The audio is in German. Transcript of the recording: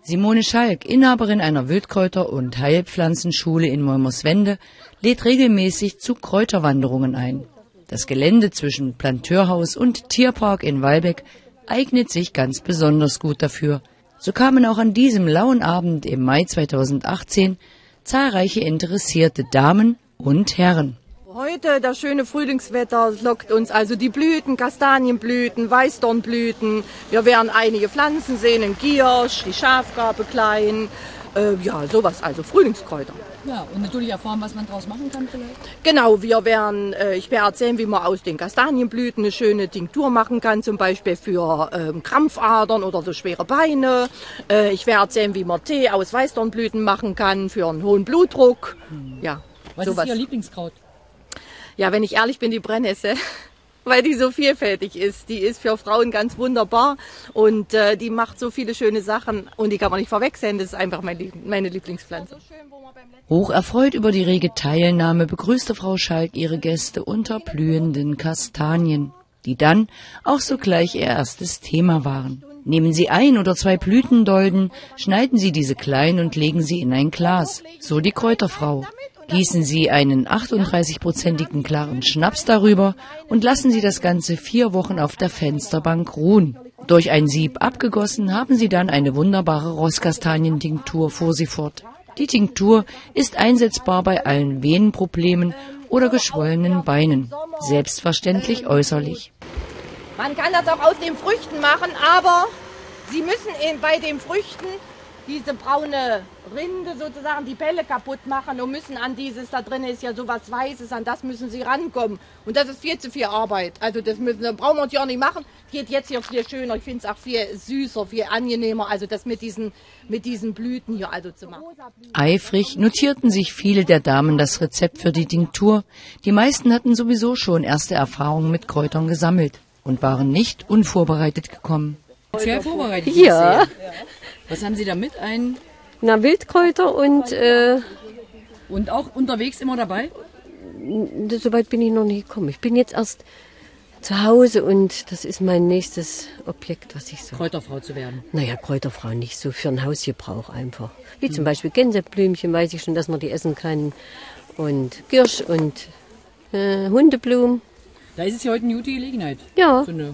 Simone Schalk, Inhaberin einer Wildkräuter- und Heilpflanzenschule in Moimerswende, lädt regelmäßig zu Kräuterwanderungen ein. Das Gelände zwischen Planteurhaus und Tierpark in Walbeck eignet sich ganz besonders gut dafür. So kamen auch an diesem lauen Abend im Mai 2018 zahlreiche interessierte Damen und Herren. Heute das schöne Frühlingswetter lockt uns, also die Blüten, Kastanienblüten, Weißdornblüten. Wir werden einige Pflanzen sehen, den Giersch, die Schafgarbe klein, ja sowas, also Frühlingskräuter. Ja, und natürlich erfahren, was man daraus machen kann vielleicht. Genau, ich werde erzählen, wie man aus den Kastanienblüten eine schöne Tinktur machen kann, zum Beispiel für Krampfadern oder so schwere Beine. Ich werde erzählen, wie man Tee aus Weißdornblüten machen kann für einen hohen Blutdruck. Ja, was sowas. ist Ihr Lieblingskraut? Ja, wenn ich ehrlich bin, die Brennnessel, weil die so vielfältig ist. Die ist für Frauen ganz wunderbar und die macht so viele schöne Sachen und die kann man nicht verwechseln. Das ist einfach meine Lieblingspflanze. Hoch erfreut über die rege Teilnahme begrüßte Frau Schalk ihre Gäste unter blühenden Kastanien, die dann auch sogleich ihr erstes Thema waren. Nehmen Sie 1 oder 2 Blütendolden, schneiden Sie diese klein und legen sie in ein Glas, so die Kräuterfrau. Gießen Sie einen 38-prozentigen klaren Schnaps darüber und lassen Sie das Ganze 4 Wochen auf der Fensterbank ruhen. Durch ein Sieb abgegossen haben Sie dann eine wunderbare Rosskastanientinktur, fuhr sie fort. Die Tinktur ist einsetzbar bei allen Venenproblemen oder geschwollenen Beinen, selbstverständlich äußerlich. Man kann das auch aus den Früchten machen, aber Sie müssen bei den Früchten diese braune Rinde sozusagen, die Bälle kaputt machen und müssen an dieses, da drin ist ja sowas Weißes, an das müssen sie rankommen. Und das ist viel zu viel Arbeit. Also das brauchen wir uns ja auch nicht machen. Geht jetzt hier viel schöner, ich finde es auch viel süßer, viel angenehmer, also das mit diesen Blüten hier also zu machen. Eifrig notierten sich viele der Damen das Rezept für die Tinktur. Die meisten hatten sowieso schon erste Erfahrungen mit Kräutern gesammelt und waren nicht unvorbereitet gekommen. Sehr vorbereitet. Ja. Was haben Sie da mit? Na, Wildkräuter und auch unterwegs immer dabei? Soweit bin ich noch nie gekommen. Ich bin jetzt erst zu Hause und das ist mein nächstes Objekt, was ich so... Kräuterfrau zu werden? Naja, Kräuterfrau nicht so, für ein Hausgebrauch einfach. Wie zum Beispiel Gänseblümchen, weiß ich schon, dass man die essen kann. Und Giersch und Hundeblumen. Da ist es ja heute eine gute Gelegenheit. Ja. So eine